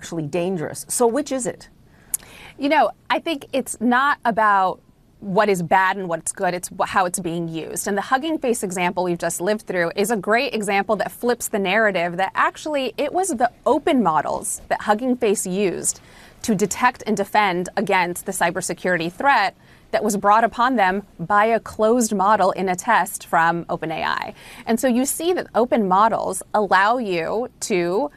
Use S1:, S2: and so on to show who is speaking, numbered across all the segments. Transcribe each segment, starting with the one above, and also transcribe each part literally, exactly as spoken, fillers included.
S1: potentially dangerous. So which is it?
S2: You know, I think it's not about what is bad and what's good, it's how it's being used. And the Hugging Face example we've just lived through is a great example that flips the narrative that actually it was the open models that Hugging Face used to detect and defend against the cybersecurity threat that was brought upon them by a closed model in a test from OpenAI. And so you see that open models allow you to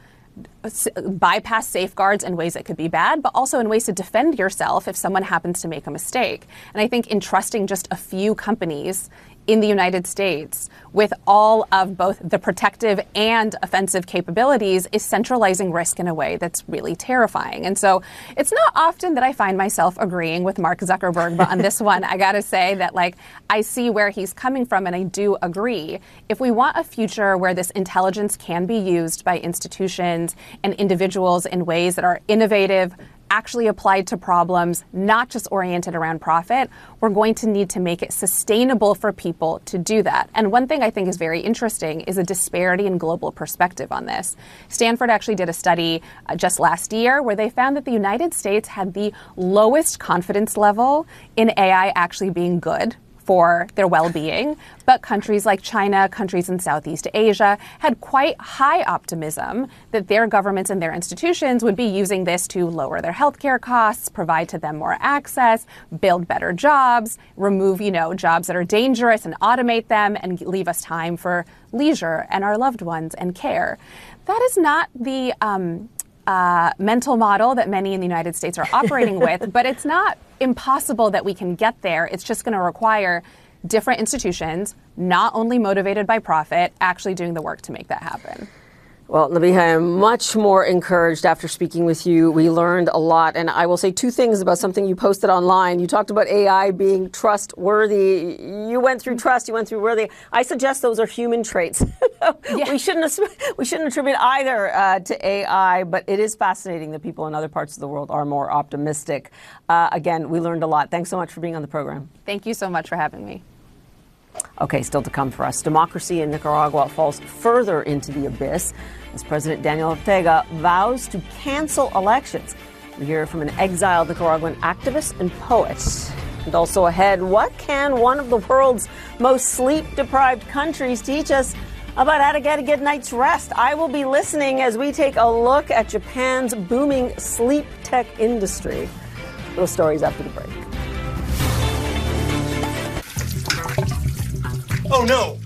S2: bypass safeguards in ways that could be bad, but also in ways to defend yourself if someone happens to make a mistake. And I think entrusting just a few companies in the United States with all of both the protective and offensive capabilities is centralizing risk in a way that's really terrifying. And so it's not often that I find myself agreeing with Mark Zuckerberg, but on this one, I gotta say that like I see where he's coming from and I do agree. If we want a future where this intelligence can be used by institutions and individuals in ways that are innovative, actually applied to problems, not just oriented around profit, we're going to need to make it sustainable for people to do that. And one thing I think is very interesting is a disparity in global perspective on this. Stanford actually did a study uh, just last year where they found that the United States had the lowest confidence level in A I actually being good for their well-being, but countries like China, countries in Southeast Asia had quite high optimism that their governments and their institutions would be using this to lower their healthcare costs, provide to them more access, build better jobs, remove, you know, jobs that are dangerous and automate them and leave us time for leisure and our loved ones and care. That is not the um, uh, mental model that many in the United States are operating with, but it's not impossible that we can get there. It's just going to require different institutions, not only motivated by profit, actually doing the work to make that happen.
S1: Well, Nabiha, I am much more encouraged after speaking with you. We learned a lot, and I will say two things about something you posted online. You talked about A I being trustworthy. You went through trust, you went through worthy. I suggest those are human traits. Yeah. We shouldn't we shouldn't attribute either uh, to A I, but it is fascinating that people in other parts of the world are more optimistic. Uh, again, we learned a lot. Thanks so much for being on the program.
S2: Thank you so much for having me.
S1: Okay, still to come for us. Democracy in Nicaragua falls further into the abyss as President Daniel Ortega vows to cancel elections. We hear from an exiled Nicaraguan activist and poet. And also ahead, what can one of the world's most sleep-deprived countries teach us about how to get a good night's rest? I will be listening as we take a look at Japan's booming sleep tech industry. Those stories after the break.
S3: Oh no!